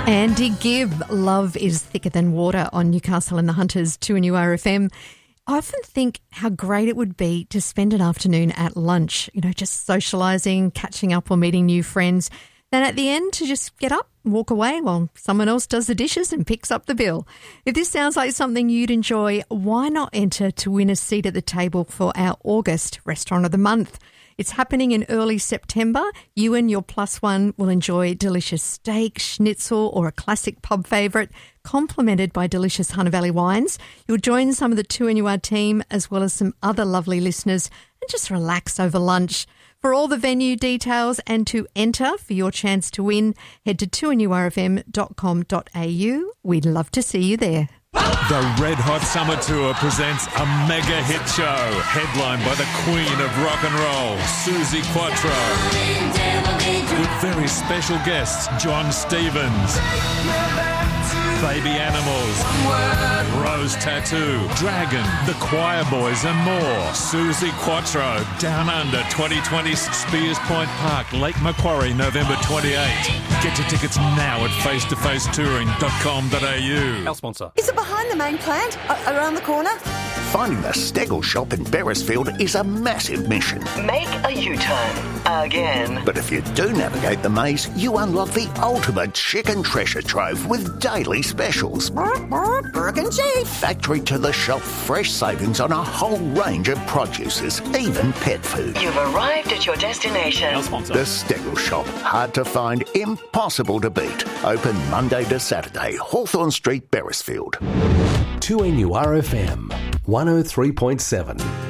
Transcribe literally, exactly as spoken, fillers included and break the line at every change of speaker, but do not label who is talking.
Andy Gibb, Love is Thicker Than Water on Newcastle and the Hunters, two N U R F M. I often think how great it would be to spend an afternoon at lunch, you know, just socialising, catching up or meeting new friends. Then at the end to just get up and walk away while someone else does the dishes and picks up the bill. If this sounds like something you'd enjoy, why not enter to win a seat at the table for our August Restaurant of the Month? It's happening in early September. You and your plus one will enjoy delicious steak, schnitzel or a classic pub favourite, complemented by delicious Hunter Valley wines. You'll join some of the two N U R team as well as some other lovely listeners and just relax over lunch. For all the venue details and to enter for your chance to win, head to two n u r f m dot com dot a u. We'd love to see you there.
The Red Hot Summer Tour presents a mega hit show headlined by the Queen of Rock and Roll, Suzi Quatro, with very special guests John Stevens, Baby Animals, Rose Tattoo, Dragon, The Choir Boys and more. Suzi Quatro, Down Under twenty twenty, Spears Point Park, Lake Macquarie, November twenty-eighth. Get your tickets now at face to face touring dot com dot a u.
Our sponsor.
Is it behind the main plant? A- around the corner?
Finding the Stegel shop in Beresfield is a massive mission.
Make a U-turn. Again.
But if you do navigate the maze, you unlock the ultimate chicken treasure trove with daily specials.
Burke and Chief.
Factory to the shelf fresh savings on a whole range of produces, even pet food.
You've arrived at your destination.
Our sponsor.
The Stegel shop. Hard to find, impossible to beat. Open Monday to Saturday, Hawthorne Street, Beresfield.
two N U R F M, one oh three point seven.